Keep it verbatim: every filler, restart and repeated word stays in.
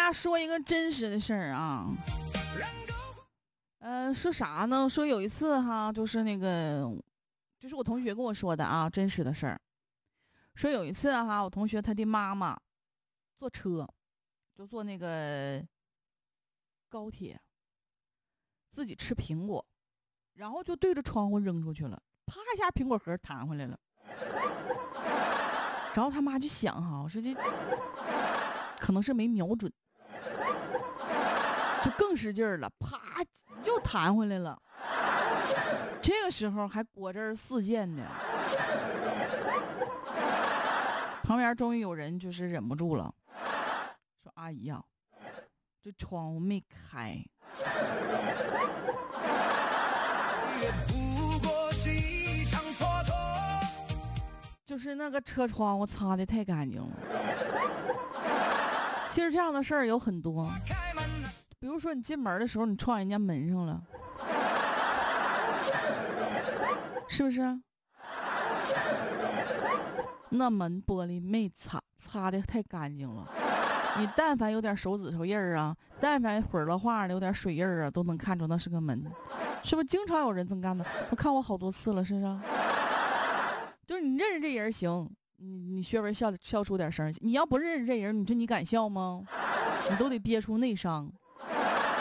家说一个真实的事儿啊。呃，说啥呢？说有一次哈，就是那个，就是我同学跟我说的啊，真实的事儿。说有一次哈，我同学他的妈妈坐车，就坐那个高铁，自己吃苹果，然后就对着窗户扔出去了，啪一下苹果核弹回来了。然后他妈就想哈，我说这可能是没瞄准，就更使劲儿了，啪又弹回来了。这个时候还果真四溅呢。旁边终于有人就是忍不住了，说：“阿姨呀、啊，这窗户没开。”就是那个车窗户擦得太干净了。其实这样的事儿有很多，比如说你进门的时候你撞人家门上了，是不是？那门玻璃没擦，擦得太干净了。你但凡有点手指头印儿啊，但凡混了画的有点水印儿啊，都能看出那是个门，是不是？经常有人这么干的，我看我好多次了，是不是？就是你认识这人行，你你学会笑笑出点声；你要不认识这人，你说你敢笑吗？你都得憋出内伤。